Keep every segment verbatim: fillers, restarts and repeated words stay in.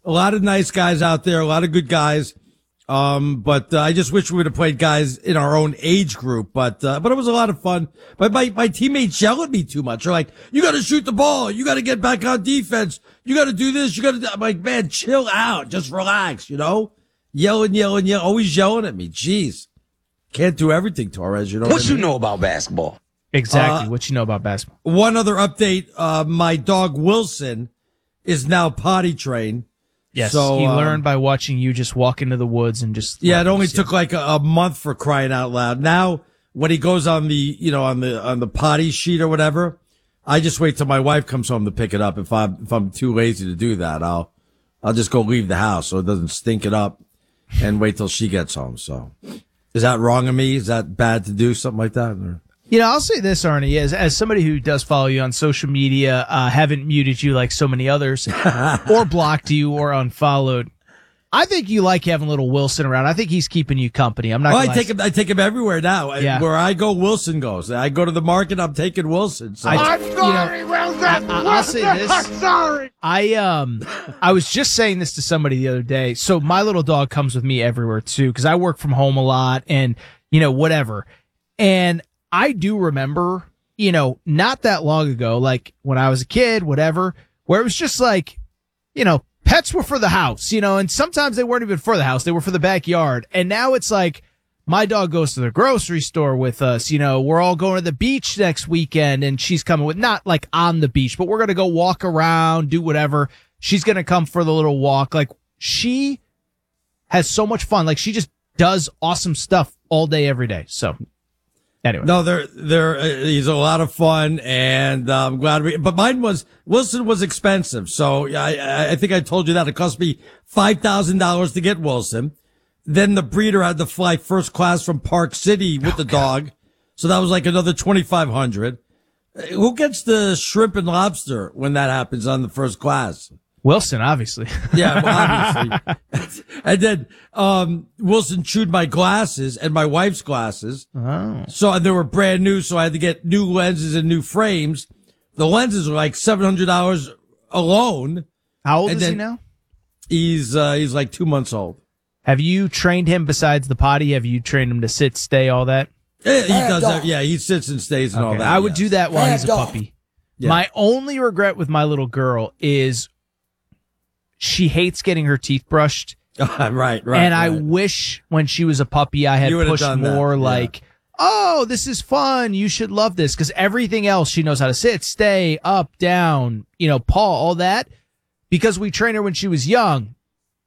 a lot of nice guys out there, a lot of good guys. Um, but uh, I just wish we would have played guys in our own age group. But uh, but it was a lot of fun. But my my teammates yell at me too much. They're like, "You got to shoot the ball. You got to get back on defense. You got to do this. You got to." I'm like, "Man, chill out. Just relax." You know, yelling, yelling, yelling, always yelling at me. Jeez, can't do everything, Torres. You know what, what I mean? you know about basketball? Exactly. Uh, what you know about basketball? One other update: uh, my dog Wilson is now potty trained. Yes, so, he um, learned by watching you just walk into the woods and just. Yeah, it only took like a, a month for crying out loud. Now, when he goes on the, you know, on the on the potty sheet or whatever, I just wait till my wife comes home to pick it up. If I'm if I'm too lazy to do that, I'll I'll just go leave the house so it doesn't stink it up, and wait till she gets home. So, is that wrong of me? Is that bad to do something like that? Or? You know, I'll say this, Arnie, as as somebody who does follow you on social media, uh, haven't muted you like so many others, or blocked you, or unfollowed. I think you like having little Wilson around. I think he's keeping you company. I'm not. Oh, gonna I take him. I take him everywhere now. Yeah. Where I go, Wilson goes. I go to the market. I'm taking Wilson. So. I, I'm sorry, you know, Wilson. I, I, I'll say this. I'm sorry. I um, I was just saying this to somebody the other day. So my little dog comes with me everywhere too, because I work from home a lot, and you know whatever, and. I do remember, you know, not that long ago, like when I was a kid, whatever, where it was just like, you know, pets were for the house, you know, and sometimes they weren't even for the house. They were for the backyard. And now it's like my dog goes to the grocery store with us. You know, we're all going to the beach next weekend and she's coming with, not like on the beach, but we're going to go walk around, do whatever. She's going to come for the little walk. Like she has so much fun. Like she just does awesome stuff all day, every day. So. Anyway. No, they're, they're, uh, he's a lot of fun and uh, I'm glad we, but mine was, Wilson was expensive. So I, I think I told you that it cost me five thousand dollars to get Wilson. Then the breeder had to fly first class from Park City with oh, the dog. God. So that was like another twenty-five hundred dollars. Who gets the shrimp and lobster when that happens on the first class? Wilson, obviously. Yeah, well, obviously. And then, um, Wilson chewed my glasses and my wife's glasses. Oh. So, and they were brand new, so I had to get new lenses and new frames. The lenses were like seven hundred dollars alone. How old and is he now? He's, uh, he's like two months old. Have you trained him besides the potty? Have you trained him to sit, stay, all that? Yeah, he does that. Yeah, he sits and stays and okay. all that. I would yes. do that while he's a puppy. Yeah. My only regret with my little girl is she hates getting her teeth brushed. right, right. And right. I wish when she was a puppy, I had pushed more yeah. like, oh, this is fun. You should love this. Because everything else, she knows how to sit, stay, up, down, you know, paw, all that. Because we trained her when she was young.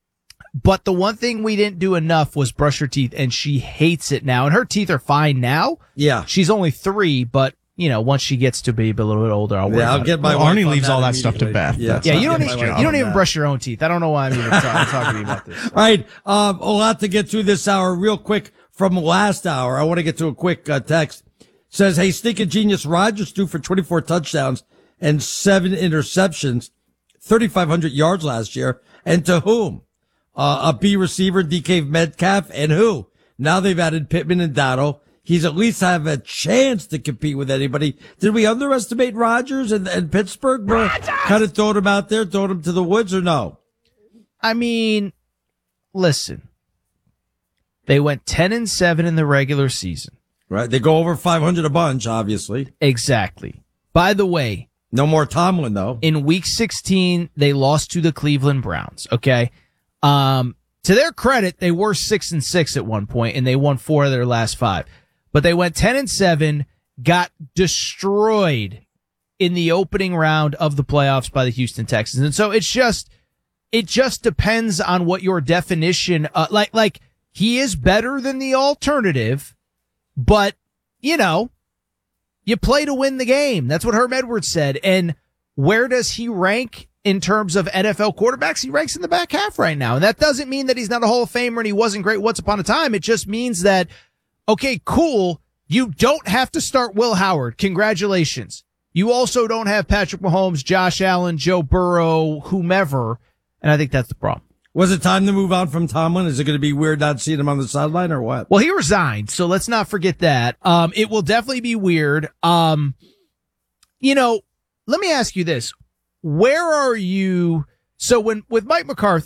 But the one thing we didn't do enough was brush her teeth. And she hates it now. And her teeth are fine now. Yeah. She's only three, but. You know, once she gets to be a little bit older, I'll worry yeah, I'll about get it. my well, Arnie leaves all that stuff to Beth. Yeah, yeah you don't, even, you don't even brush your own teeth. I don't know why I'm even talking, talking to you about this. All right, um, a lot to get through this hour. Real quick from last hour, I want to get to a quick uh, text. It says, hey, stinking genius, Rodgers threw for twenty-four touchdowns and seven interceptions, thirty-five hundred yards last year. And to whom? Uh, a B receiver, D K Metcalf, and who? Now they've added Pittman and Dowdle. He's at least have a chance to compete with anybody. Did we underestimate Rodgers and, and Pittsburgh? Kind of throwing him out there, throwing him to the woods, or no? I mean, listen. They went ten and seven in the regular season. Right. They go over five hundred a bunch, obviously. Exactly. By the way. No more Tomlin, though. In week sixteen, they lost to the Cleveland Browns. Okay. Um, to their credit, they were six and six at one point, and they won four of their last five. But they went ten and seven, got destroyed in the opening round of the playoffs by the Houston Texans. And so it's just, it just depends on what your definition, uh, like, like he is better than the alternative, but you know, you play to win the game. That's what Herm Edwards said. And where does he rank in terms of N F L quarterbacks? He ranks in the back half right now. And that doesn't mean that he's not a Hall of Famer and he wasn't great once upon a time. It just means that, okay, cool. You don't have to start Will Howard. Congratulations. You also don't have Patrick Mahomes, Josh Allen, Joe Burrow, whomever. And I think that's the problem. Was it time to move on from Tomlin? Is it going to be weird not seeing him on the sideline or what? Well, he resigned, so let's not forget that. Um, it will definitely be weird. Um, you know, let me ask you this. Where are you? So when, with Mike McCarthy,